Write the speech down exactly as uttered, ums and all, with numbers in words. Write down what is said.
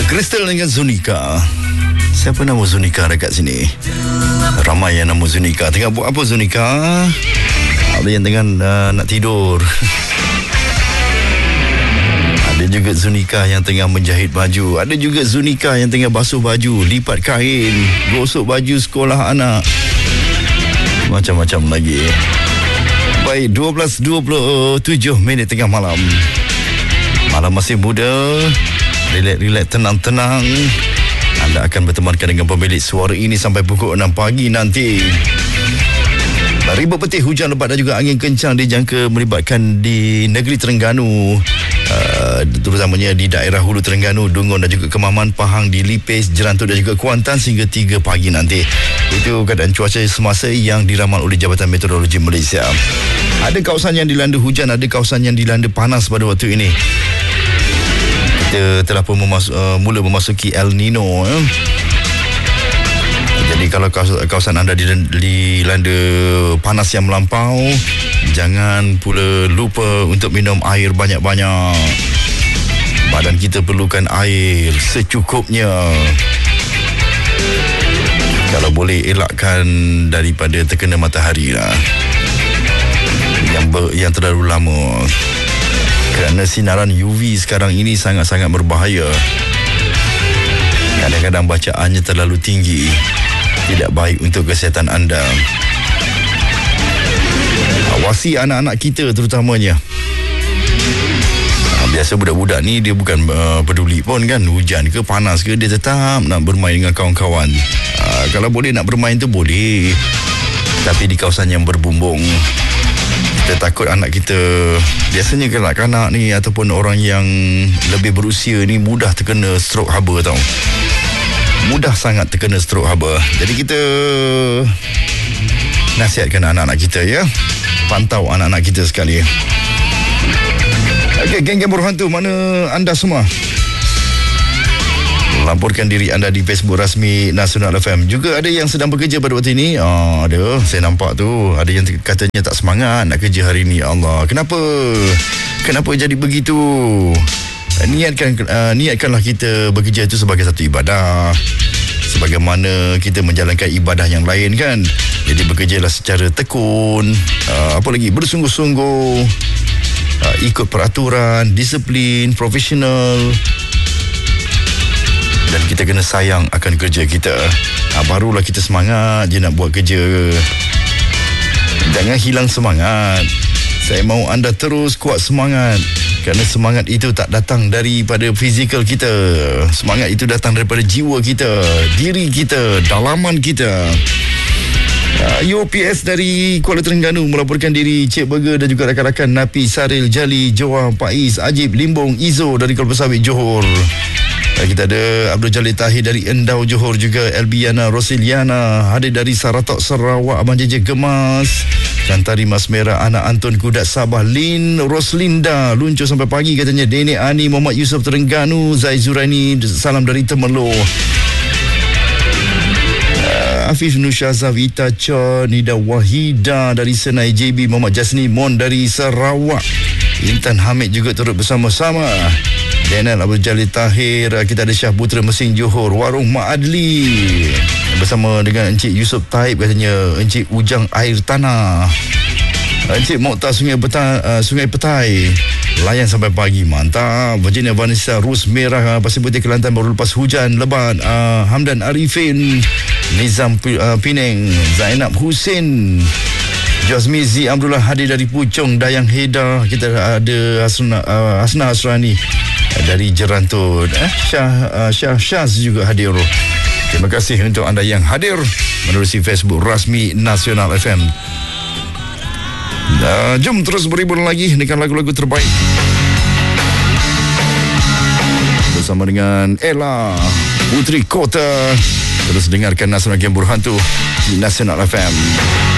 Crystal dengan Zunika. Siapa nama Zunika dekat sini? Ramai yang nama Zunika. Tengah buat apa Zunika? Ada yang tengah uh, nak tidur. Ada juga Zunika yang tengah menjahit baju. Ada juga Zunika yang tengah basuh baju, lipat kain, gosok baju sekolah anak. Macam-macam lagi. Baik, dua belas dua puluh tujuh minit tengah malam. Malam masih muda. Relax-relax, tenang-tenang. Anda akan bertemankan dengan pemilik suara ini sampai pukul enam pagi nanti. Ribut petih, hujan lebat dan juga angin kencang dijangka melibatkan di negeri Terengganu, uh, terutamanya di daerah Hulu Terengganu, Dungun dan juga Kemaman, Pahang, di Lipis, Jerantut dan juga Kuantan sehingga tiga pagi nanti. Itu keadaan cuaca semasa yang diramal oleh Jabatan Meteorologi Malaysia. Ada kawasan yang dilanda hujan, ada kawasan yang dilanda panas pada waktu ini. Kita telah pun memas- uh, mula memasuki El Nino. Eh. Jadi kalau kawasan anda dilanda panas yang melampau, jangan pula lupa untuk minum air banyak-banyak. Badan kita perlukan air secukupnya. Kalau boleh elakkan daripada terkena matahari lah, yang ber, yang terlalu lama. Kerana sinaran U V sekarang ini sangat-sangat berbahaya. Kadang-kadang bacaannya terlalu tinggi, tidak baik untuk kesihatan anda. Awasi anak-anak kita terutamanya. Biasa budak-budak ni dia bukan uh, peduli pun kan, hujan ke panas ke, dia tetap nak bermain dengan kawan-kawan. Uh, kalau boleh nak bermain tu boleh, tapi di kawasan yang berbumbung. Kita takut anak kita, biasanya kanak-kanak ni ataupun orang yang lebih berusia ni mudah terkena stroke haba tau. Mudah sangat terkena stroke haba. Jadi kita nasihatkan anak-anak kita ya. Pantau anak-anak kita sekali. Okey, geng-geng berhantu, mana anda semua? Laporkan diri anda di Facebook rasmi Nasional F M. Juga ada yang sedang bekerja pada waktu ini. Ah, ada, saya nampak tu. Ada yang katanya tak semangat nak kerja hari ini. Allah, kenapa? Kenapa jadi begitu? Niatkan uh, niatkanlah kita bekerja itu sebagai satu ibadah, sebagaimana kita menjalankan ibadah yang lain kan. Jadi bekerjalah secara tekun, uh, apa lagi, bersungguh-sungguh, uh, ikut peraturan, disiplin, profesional. Dan kita kena sayang akan kerja kita. Ha, barulah kita semangat je nak buat kerja. Jangan hilang semangat. Saya mahu anda terus kuat semangat. Kerana semangat itu tak datang daripada fizikal kita. Semangat itu datang daripada jiwa kita, diri kita, dalaman kita. U P S dari Kuala Terengganu melaporkan diri Cik Burger dan juga rakan-rakan Napi, Saril, Jali, Joa, Pais, Ajib, Limbong, Izo dari Kelapa Sawit, Johor. Kita ada Abdul Jalil Tahir dari Endau, Johor, juga Elbiana Rosiliana hadir dari Saratok, Sarawak, Abang Jeje Gemas, Kantari Mas Merah, Anak Anton Kudat Sabah, Lin Roslinda luncur sampai pagi katanya. Dene Ani, Muhammad Yusof Terengganu, Zai Zuraini, salam dari Temerloh. uh, Afif Nushaza, Vita Cha, Nida Wahida dari Senai, J B Muhammad Jasni Mon dari Sarawak, Intan Hamid juga turut bersama-sama. Daniel Abdul Jalil Tahir, kita ada Syah Putra Mesing, Johor, Warung Mak Adli bersama dengan Encik Yusof Taib katanya, Encik Ujang Air Tanah, Encik Mokhtar Sungai Petai, uh, Sungai Petai layan sampai pagi, mantap. Virginia Vanessa Rus Merah, Pasir Putih Kelantan baru lepas hujan lebat. uh, Hamdan Arifin, Nizam uh, Penang, Zainab Hussein, Jazmizi Abdullah hadir dari Puchong, Dayang Heda. Kita ada Hasna, uh, Hasna Hasrani dari Jerantut, eh, Syah, uh, Syah Syaz juga hadir. Terima kasih untuk anda yang hadir menerusi Facebook rasmi Nasional F M. Uh, jom terus berhibur lagi dengan lagu-lagu terbaik bersama dengan Ella Putri Kota. Terus dengarkan Nasional Game Berhantu di Nasional F M.